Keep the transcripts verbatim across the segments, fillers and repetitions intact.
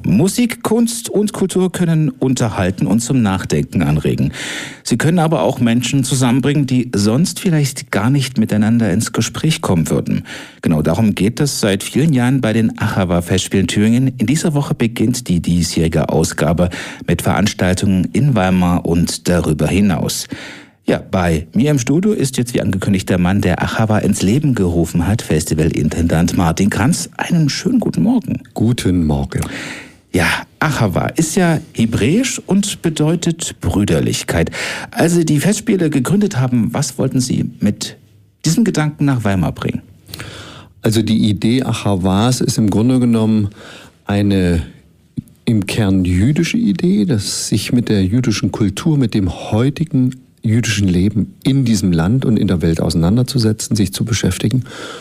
Musik, Kunst und Kultur können unterhalten und zum Nachdenken anregen. Sie können aber auch Menschen zusammenbringen, die sonst vielleicht gar nicht miteinander ins Gespräch kommen würden. Genau darum geht es seit vielen Jahren bei den Achawa-Festspielen Thüringen. In dieser Woche beginnt die diesjährige Ausgabe mit Veranstaltungen in Weimar und darüber hinaus. Ja, bei mir im Studio ist jetzt wie angekündigt der Mann, der Achawa ins Leben gerufen hat, Festivalintendant Martin Kranz. Einen schönen guten Morgen. Guten Morgen. Ja, Achawa ist ja hebräisch und bedeutet Brüderlichkeit. Als Sie die Festspiele gegründet haben, was wollten Sie mit diesem Gedanken nach Weimar bringen? Also die Idee Achawas ist im Grunde genommen eine im Kern jüdische Idee, dass sich mit der jüdischen Kultur, mit dem heutigen jüdischen Leben in diesem Land und in der Welt auseinanderzusetzen, sich zu beschäftigen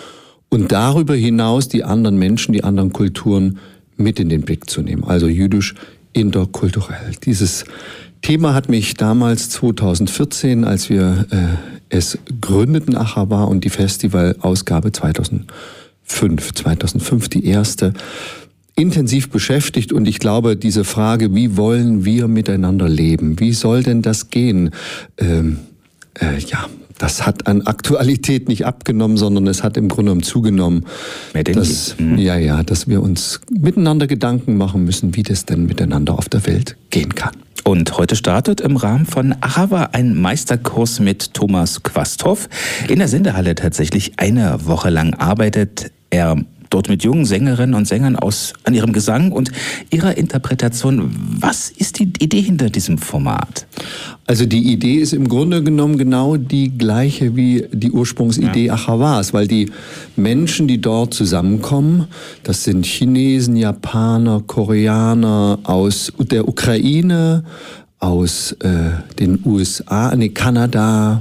und darüber hinaus die anderen Menschen, die anderen Kulturen mit in den Blick zu nehmen, also jüdisch interkulturell. Dieses Thema hat mich damals zweitausendvierzehn, als wir äh, es gründeten, Achawa, und die Festivalausgabe zweitausendfünf, zweitausendfünf die erste, intensiv beschäftigt, und ich glaube, diese Frage, wie wollen wir miteinander leben, wie soll denn das gehen, ähm, äh, ja, das hat an Aktualität nicht abgenommen, sondern es hat im Grunde genommen zugenommen, dass, mhm. ja, ja, dass wir uns miteinander Gedanken machen müssen, wie das denn miteinander auf der Welt gehen kann. Und heute startet im Rahmen von Achawa ein Meisterkurs mit Thomas Quasthoff. In der Sendehalle tatsächlich eine Woche lang arbeitet er dort mit jungen Sängerinnen und Sängern aus an ihrem Gesang und ihrer Interpretation. Was ist die Idee hinter diesem Format? Also die Idee ist im Grunde genommen genau die gleiche wie die Ursprungsidee ja. Achawas, weil die Menschen, die dort zusammenkommen, das sind Chinesen, Japaner, Koreaner aus der Ukraine, aus äh, den U S A, nee, Kanada,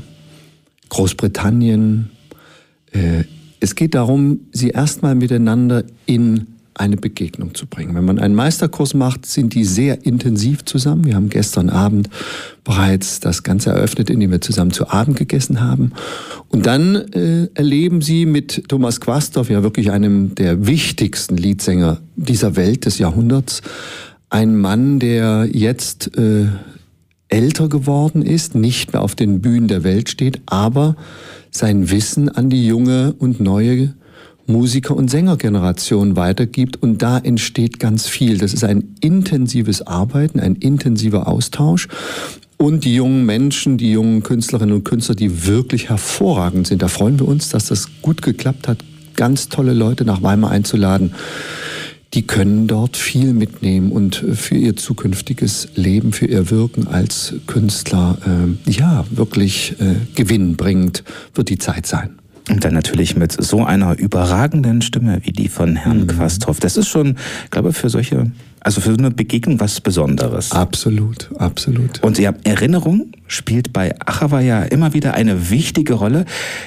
Großbritannien. Äh, Es geht darum, sie erstmal miteinander in eine Begegnung zu bringen. Wenn man einen Meisterkurs macht, sind die sehr intensiv zusammen. Wir haben gestern Abend bereits das Ganze eröffnet, indem wir zusammen zu Abend gegessen haben. Und dann äh, erleben sie mit Thomas Quasthoff, ja wirklich einem der wichtigsten Liedsänger dieser Welt des Jahrhunderts, einen Mann, der jetzt äh, älter geworden ist, nicht mehr auf den Bühnen der Welt steht, aber sein Wissen an die junge und neue Musiker- und Sängergeneration weitergibt. Und da entsteht ganz viel. Das ist ein intensives Arbeiten, ein intensiver Austausch. Und die jungen Menschen, die jungen Künstlerinnen und Künstler, die wirklich hervorragend sind. Da freuen wir uns, dass das gut geklappt hat, ganz tolle Leute nach Weimar einzuladen. Die können dort viel mitnehmen und für ihr zukünftiges Leben, für ihr Wirken als Künstler, äh, ja, wirklich äh, gewinnbringend wird die Zeit sein. Und dann natürlich mit so einer überragenden Stimme wie die von Herrn mhm. Quasthoff. Das ist schon, glaube ich, für solche, also für so eine Begegnung was Besonderes. Absolut, absolut. Und ja, Erinnerung spielt bei Achawa ja immer wieder eine wichtige Rolle.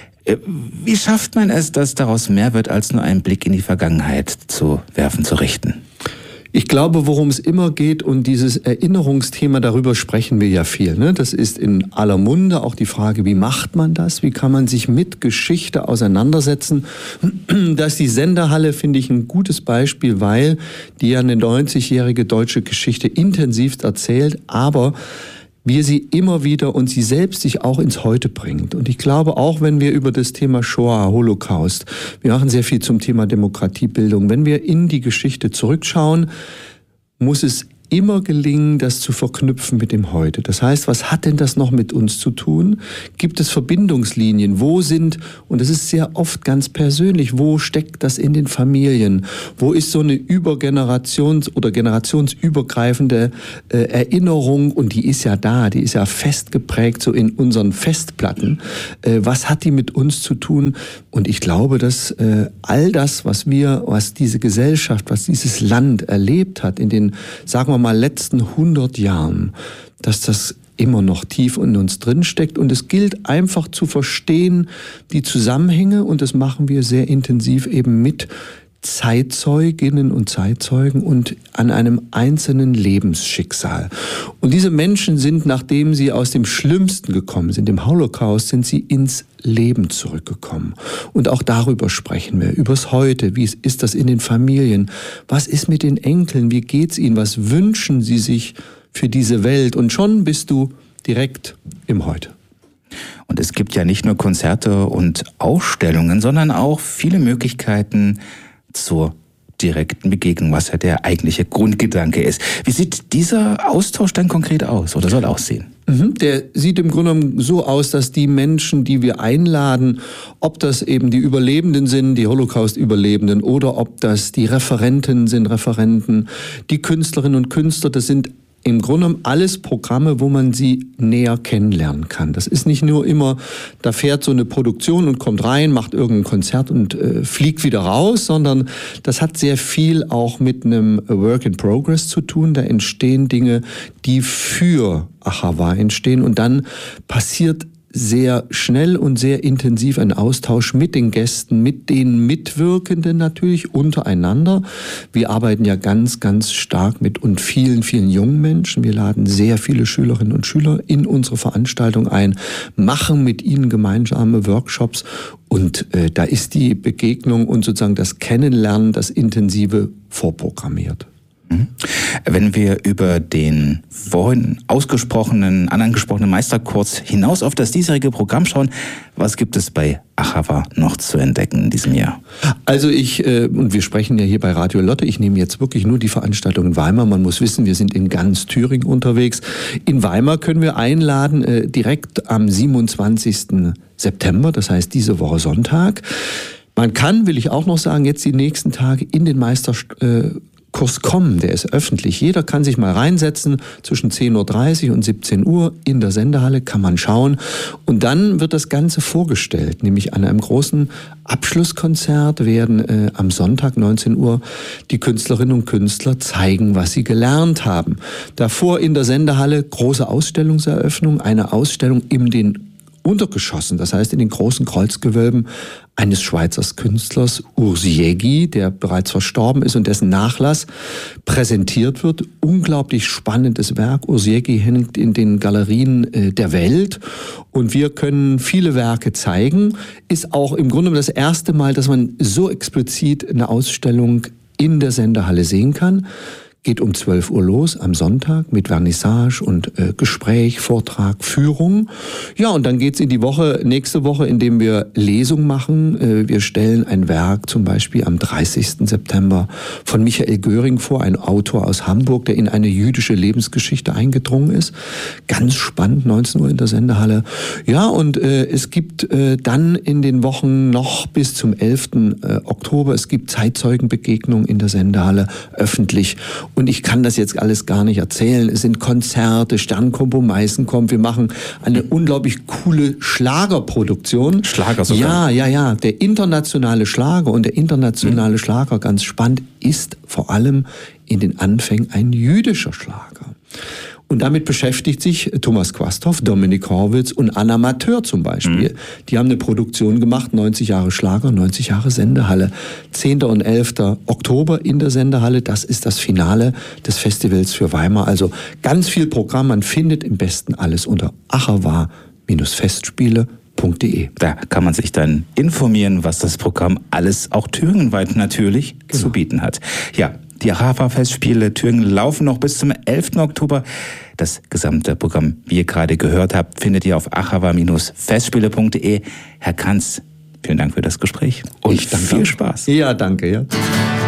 Wie schafft man es, dass daraus mehr wird, als nur einen Blick in die Vergangenheit zu werfen, zu richten? Ich glaube, worum es immer geht, und dieses Erinnerungsthema, darüber sprechen wir ja viel, ne? Das ist in aller Munde auch die Frage, wie macht man das? Wie kann man sich mit Geschichte auseinandersetzen? Da ist die Sendehalle, finde ich, ein gutes Beispiel, weil die ja eine neunzigjährige deutsche Geschichte intensivst erzählt, aber wir sie immer wieder und sie selbst sich auch ins Heute bringt. Und ich glaube, auch wenn wir über das Thema Shoah, Holocaust, wir machen sehr viel zum Thema Demokratiebildung, wenn wir in die Geschichte zurückschauen, muss es immer gelingen, das zu verknüpfen mit dem Heute. Das heißt, was hat denn das noch mit uns zu tun? Gibt es Verbindungslinien? Wo sind, und das ist sehr oft ganz persönlich, wo steckt das in den Familien? Wo ist so eine übergenerations- oder generationsübergreifende äh, Erinnerung? Und die ist ja da, die ist ja fest geprägt, so in unseren Festplatten. Äh, was hat die mit uns zu tun? Und ich glaube, dass äh, all das, was wir, was diese Gesellschaft, was dieses Land erlebt hat in den, sagen wir mal, letzten hundert Jahren, dass das immer noch tief in uns drinsteckt. Und es gilt einfach zu verstehen, die Zusammenhänge, und das machen wir sehr intensiv eben mit Zeitzeuginnen und Zeitzeugen und an einem einzelnen Lebensschicksal. Und diese Menschen sind, nachdem sie aus dem Schlimmsten gekommen sind, dem Holocaust, sind sie ins Leben zurückgekommen. Und auch darüber sprechen wir, übers Heute. Wie ist das in den Familien? Was ist mit den Enkeln? Wie geht's ihnen? Was wünschen sie sich für diese Welt? Und schon bist du direkt im Heute. Und es gibt ja nicht nur Konzerte und Ausstellungen, sondern auch viele Möglichkeiten zur direkten Begegnung, was ja der eigentliche Grundgedanke ist. Wie sieht dieser Austausch dann konkret aus oder soll aussehen? Der sieht im Grunde genommen so aus, dass die Menschen, die wir einladen, ob das eben die Überlebenden sind, die Holocaust-Überlebenden, oder ob das die Referenten sind, Referenten, die Künstlerinnen und Künstler, das sind im Grunde genommen alles Programme, wo man sie näher kennenlernen kann. Das ist nicht nur immer, da fährt so eine Produktion und kommt rein, macht irgendein Konzert und äh, fliegt wieder raus, sondern das hat sehr viel auch mit einem Work in Progress zu tun. Da entstehen Dinge, die für Ahava entstehen, und dann passiert sehr schnell und sehr intensiv ein Austausch mit den Gästen, mit den Mitwirkenden natürlich untereinander. Wir arbeiten ja ganz, ganz stark mit und vielen, vielen jungen Menschen. Wir laden sehr viele Schülerinnen und Schüler in unsere Veranstaltung ein, machen mit ihnen gemeinsame Workshops, und äh, da ist die Begegnung und sozusagen das Kennenlernen, das Intensive vorprogrammiert. Wenn wir über den vorhin ausgesprochenen, angesprochenen Meisterkurs hinaus auf das diesjährige Programm schauen, was gibt es bei Ahava noch zu entdecken in diesem Jahr? Also ich, äh, und wir sprechen ja hier bei Radio Lotte, ich nehme jetzt wirklich nur die Veranstaltung in Weimar. Man muss wissen, wir sind in ganz Thüringen unterwegs. In Weimar können wir einladen, äh, direkt am siebenundzwanzigsten September, das heißt diese Woche Sonntag. Man kann, will ich auch noch sagen, jetzt die nächsten Tage in den Meisterkurs äh, Kurs kommen, der ist öffentlich. Jeder kann sich mal reinsetzen, zwischen zehn Uhr dreißig und siebzehn Uhr in der Sendehalle kann man schauen. Und dann wird das Ganze vorgestellt, nämlich an einem großen Abschlusskonzert werden äh, am Sonntag neunzehn Uhr die Künstlerinnen und Künstler zeigen, was sie gelernt haben. Davor in der Sendehalle große Ausstellungseröffnung, eine Ausstellung in den Untergeschossen, das heißt in den großen Kreuzgewölben eines Schweizer Künstlers, Urs Jägi, der bereits verstorben ist und dessen Nachlass präsentiert wird. Unglaublich spannendes Werk. Urs Jägi hängt in den Galerien äh, der Welt, und wir können viele Werke zeigen. Ist auch im Grunde das erste Mal, dass man so explizit eine Ausstellung in der Sendehalle sehen kann. Geht um zwölf Uhr los am Sonntag mit Vernissage und äh, Gespräch, Vortrag, Führung. Ja, und dann geht's in die Woche, nächste Woche, indem wir Lesung machen. Äh, wir stellen ein Werk zum Beispiel am dreißigsten September von Michael Göring vor, ein Autor aus Hamburg, der in eine jüdische Lebensgeschichte eingedrungen ist. Ganz spannend, neunzehn Uhr in der Sendehalle. Ja, und äh, es gibt äh, dann in den Wochen noch bis zum elften Oktober, es gibt Zeitzeugenbegegnungen in der Sendehalle, öffentlich. Und ich kann das jetzt alles gar nicht erzählen. Es sind Konzerte, Sternkombo Meißen kommt. Wir machen eine unglaublich coole Schlagerproduktion. Schlager sogar? Ja, ja, ja. Der internationale Schlager, und der internationale mhm. Schlager, ganz spannend, ist vor allem in den Anfängen ein jüdischer Schlager. Und damit beschäftigt sich Thomas Quasthoff, Dominik Horwitz und Anna Mateur zum Beispiel. Mhm. Die haben eine Produktion gemacht, neunzig Jahre Schlager, neunzig Jahre Sendehalle. zehnten und elften Oktober in der Sendehalle, das ist das Finale des Festivals für Weimar. Also ganz viel Programm, man findet im besten alles unter ahava Festspiele punkt de. Da kann man sich dann informieren, was das Programm alles auch thüringenweit natürlich genau. zu bieten hat. Ja. Die Ahava-Festspiele Thüringen laufen noch bis zum elften Oktober. Das gesamte Programm, wie ihr gerade gehört habt, findet ihr auf ahava Festspiele punkt de. Herr Kranz, vielen Dank für das Gespräch und ich danke. Viel Spaß. Ja, danke. Ja.